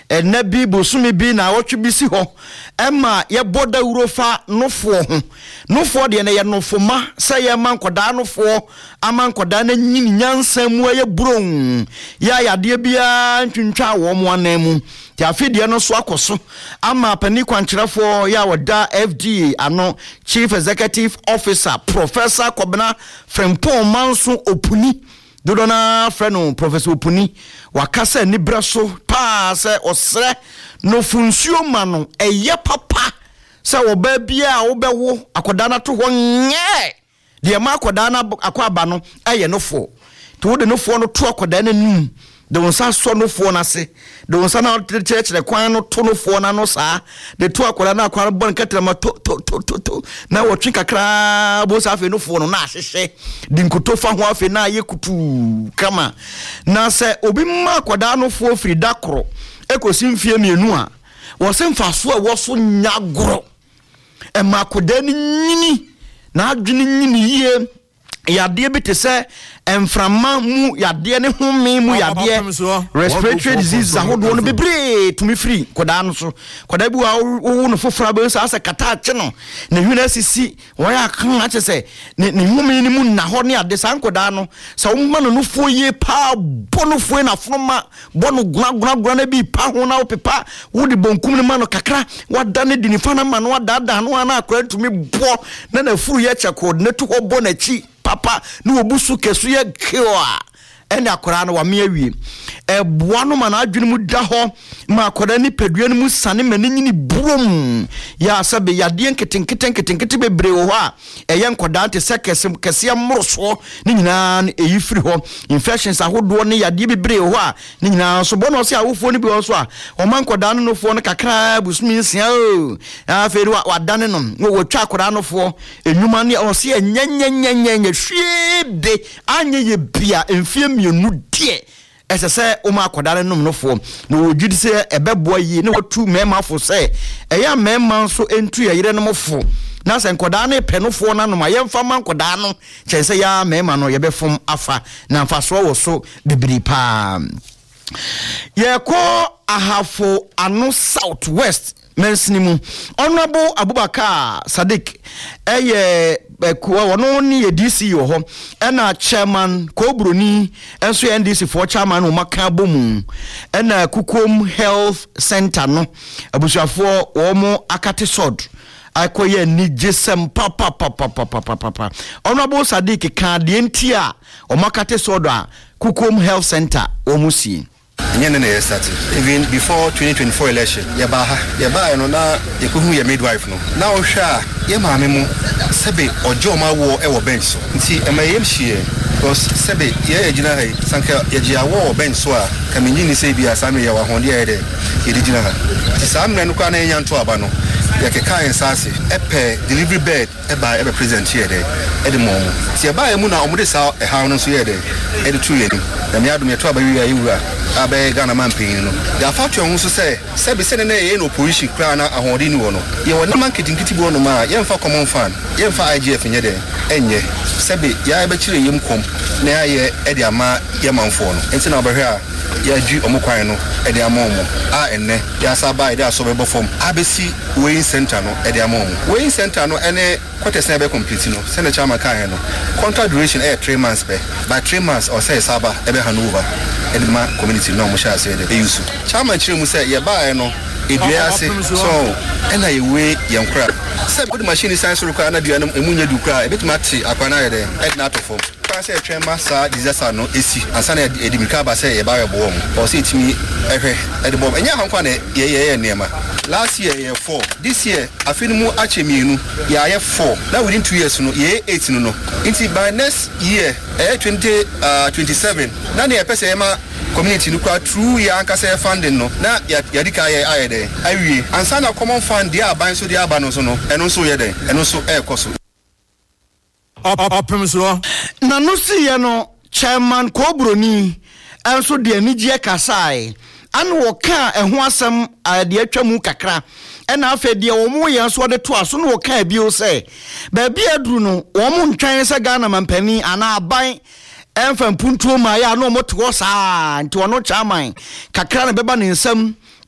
Nabi Bosumi bi na wotwibisi ho ema ye boda urofa nofo ho nofo de na ye nofoma se ye mankoda nofo amankoda na nyini nyansa mu ye bron ya yade bia ntwintwa wo mo anemu ti afidie no so akoso ama pani kwankyerefo ya wada FDA ano Chief Executive Officer Professor Kobena Frempong Manso Opuni Dodona freno Professor Opuni wakasa ni braso pa se osre no funsuo ma no eye papa se oba bia obewo akoda na to ho nye de ma akoda na akwaba no eye no fo to de no fo no to akoda na num de wonsa so no fo na se de wonsa na church kwan no to no fo na no saa de to akoda na akwa bon ketra ma to na wotwe kakra bo sa afi no fo no na ahyehe de nkoto fa ho afi na ye kutu kama na se obi ma akoda no fo firi dakoro ekosim fie mienu a wo se mfa so a wo so nyagoro e ma akoda ni nyini na adwene nyini yie yade bi te se emframa mu yade ne home mu yade respiratory disease ahodo no bebre to me free koda no so koda bi wo no fofra be so asa kata ache no na hwena sisi wo ya kan ache se ne home ni mu na ho ne ade san koda no sa wo ma no fo ye pa bono fo na fonoma bono guna na bi pa ho na opepa wo de bonkum ne ma no kakra wada ne di ni fa na ma no wada no ana akora to me bo na furu ye che coordinate ho bo na chi papa no obusu kesu ye kiwa ene akora no wa me awie boa no ma na adwene mu da ho ma akora ni padua no mu sane ma ni nyini brum ya sabe ya de nketenkete bebre wo ha eye nkoda ante kese amroso ni nyina eyi firi ho infections ahodo ne ya de bebre wo ha ni nyina so bono se awofo ni bi wo so a o man koda no fo no kakra busumi nsia o aferi wa dane no wo twa akora no fo enwuma ne o se enyenyenyenyenye hwede anye ye bia emfie mienu die esese o ma akoda no nomnofo no wogidi se ebeboa yi ne wotu mema fo se eya mema so entu ya yire no mofo na se nkoda na penofo na no ma yemfa man koda no chense ya mema no yebefom afa na mfaso wo so bibiri pa ye ko ahafo ano southwest mensinimu honorable Abubakar Sadiq eye wono ni ye DC yo ho ena chairman Kobroni enso NDC for chairman o maka bomu ena Kukom Health Center no abusuafo wo mo akate sod akoye ni jesem papa honorable Sadiq ka de ntia o makate sod a Kukom Health Center o musi Nyene started even before 2024 election yaba no na yekuhu ya midwife no na o hwa ye maame mu sebe ojo ma wo e wo bench so nti e ma yem hie because sebe ye gina hai sanka ye gia wo bench so a kamenyi ni se bia same ye wa honde ye de ye gina ha ti samne no kwa na enya nto aba no ye keka ensase epe delivery bed e ba e be present here de e de mom ti e ba e mu na omde sa e ha no so ye de e de tu ye ni na me adum ye to aba wi ayi wura abe Ghana man pin no ya fatu ho so say sebe na ye no position kra na ahode ni wo no ye wo na man kitinkiti bo no ma ye mfa common fan ye mfa IGF nye de enye sebe ya be kire yem kom na ya ye e de ama ye manfo no enti na obehwe a ya ju omukwan no e de ama omo a enne ya saba e de aso be bofom abesi weighing center no e de ama omo weighing center no ene quarters na be complete no se na chama kan no contract duration 3 months be by 3 months or say saba e be handover edema community no mo sha say de yusu chama chire mu say ye ba no edua ase so ena ye we ye nkra say good machine science require na dua no emunya du kra e betima ti akwana ye de edna to form kwa say twema sa disaster no esi ansa na edimika ba say ye ba ye bo mo o say timi ehwe edebom enya hankwa na ye niema last year ye 4 this year afini mu achemienu ya ye 4 na within 2 years no ye 8 no into by next year 2027 na ne pese ma community no kwa true ya anka say funding no na ya dika ye ayede awie ansa na common fund dia aban so dia aba no so no eno so ye den eno so ekoso opemso na no si ye no chairman Kobroni enso de anigye kasai an wo ka eho asem de atwamu kakra ena afa de wo mo ye so de to aso no wo ka bio se ba bia duru no wo mo ntwan se Ghana mampani ana aban emfa mpuntuo ma ya no mo to sa nti wono chairman kakra na beba ne nsam